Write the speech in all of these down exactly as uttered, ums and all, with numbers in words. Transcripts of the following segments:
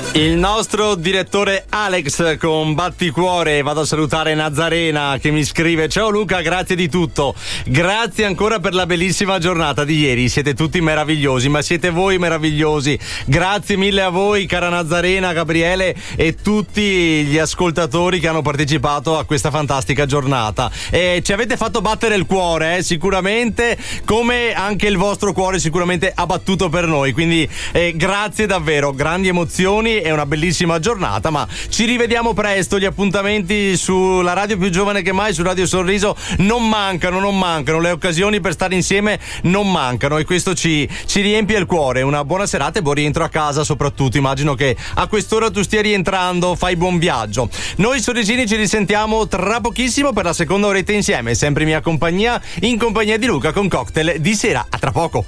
Il nostro direttore Alex con batticuore. Vado a salutare Nazarena che mi scrive: ciao Luca, grazie di tutto, grazie ancora per la bellissima giornata di ieri, siete tutti meravigliosi, ma siete voi meravigliosi, grazie mille a voi cara Nazarena, Gabriele e tutti gli ascoltatori che hanno partecipato a questa fantastica giornata. E ci avete fatto battere il cuore, eh, sicuramente, come anche il vostro cuore sicuramente ha battuto per noi, quindi eh, grazie davvero, grandi emozioni. È una bellissima giornata, ma ci rivediamo presto. Gli appuntamenti sulla radio più giovane che mai, su Radio Sorriso, non mancano, non mancano. Le occasioni per stare insieme non mancano e questo ci, ci riempie il cuore. Una buona serata e buon rientro a casa soprattutto. Immagino che a quest'ora tu stia rientrando, fai buon viaggio. Noi sorrisini ci risentiamo tra pochissimo per la seconda oretta insieme, sempre in mia compagnia, in compagnia di Luca con Cocktail di sera. A tra poco.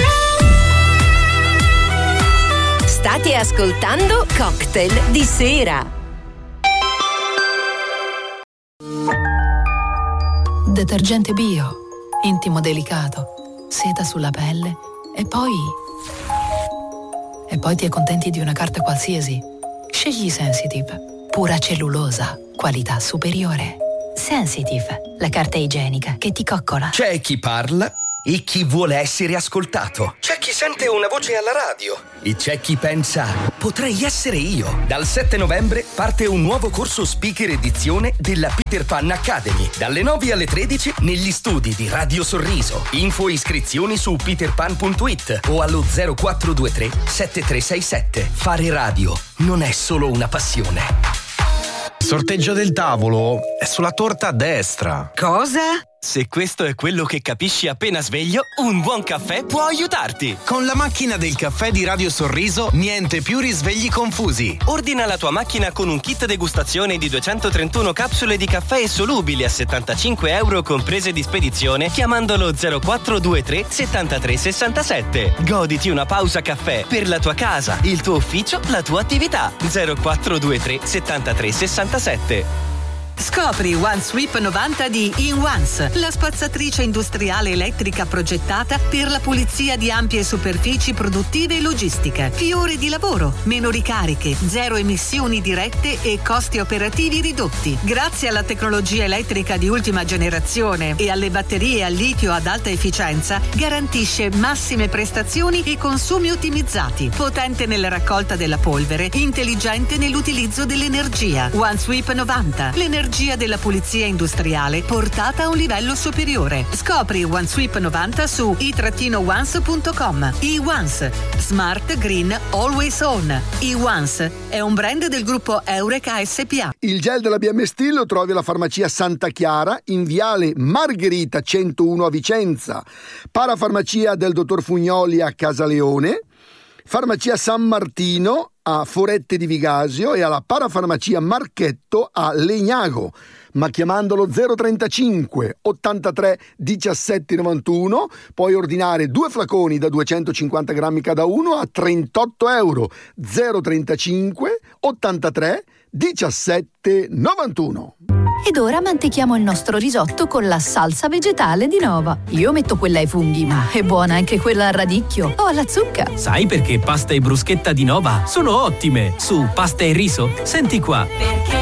State ascoltando Cocktail di sera. Detergente bio, intimo delicato, seta sulla pelle e poi... E poi ti accontenti di una carta qualsiasi. Scegli Sensitive, pura cellulosa, qualità superiore. Sensitive, la carta igienica che ti coccola. C'è chi parla e chi vuole essere ascoltato. C'è chi sente una voce alla radio e c'è chi pensa: potrei essere io. Dal sette novembre parte un nuovo corso speaker edizione della Peter Pan Academy. Dalle nove alle tredici negli studi di Radio Sorriso. Info e iscrizioni su peterpan punto it o allo zero quattro due tre sette tre sei sette. Fare radio non è solo una passione. Sorteggio del tavolo è sulla torta a destra. Cosa? Se questo è quello che capisci appena sveglio, un buon caffè può aiutarti. Con la macchina del caffè di Radio Sorriso, niente più risvegli confusi. Ordina la tua macchina con un kit degustazione di duecentotrentuno capsule di caffè solubili a settantacinque euro comprese di spedizione chiamandolo zero quattro due tre settantatré sessantasette. Goditi una pausa caffè per la tua casa, il tuo ufficio, la tua attività. zero quattro due tre settantatré sessantasette. Scopri OneSweep novanta di InOnce, la spazzatrice industriale elettrica progettata per la pulizia di ampie superfici produttive e logistiche. Più ore di lavoro, meno ricariche, zero emissioni dirette e costi operativi ridotti. Grazie alla tecnologia elettrica di ultima generazione e alle batterie a litio ad alta efficienza, garantisce massime prestazioni e consumi ottimizzati. Potente nella raccolta della polvere, intelligente nell'utilizzo dell'energia. OneSweep novanta, l'energia della pulizia industriale portata a un livello superiore. Scopri OneSweep novanta su i once punto com. iOnce, Smart Green Always On. iOnce è un brand del gruppo Eureka S P A. Il gel della B M Steel lo trovi alla farmacia Santa Chiara in viale Margherita centouno a Vicenza, parafarmacia del dottor Fugnoli a Casaleone, farmacia San Martino a Forette di Vigasio e alla parafarmacia Marchetto a Legnago, ma chiamandolo zero trentacinque ottantatré diciassette novantuno puoi ordinare due flaconi da duecentocinquanta grammi cada uno a trentotto euro. Zero trentacinque ottantatré diciassette novantuno. Ed ora mantechiamo il nostro risotto con la salsa vegetale di Nova. Io metto quella ai funghi, ma è buona anche quella al radicchio o alla zucca. Sai perché pasta e bruschetta di Nova sono ottime? Su pasta e riso, senti qua. Perché